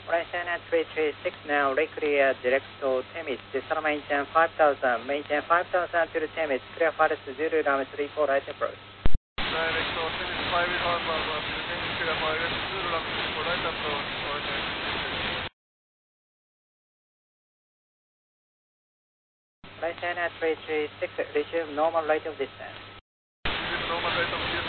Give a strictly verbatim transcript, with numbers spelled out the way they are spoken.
China three three six now, reclear direct to Temis, Desana maintain five thousand, maintain five thousand to Temis, clear forest zero, runway three four, right approach. Direct to Temis five with one one one, Temis clear forest zero, runway three four, right approach, China three three six, resume normal rate of distance. Resume normal rate of distance.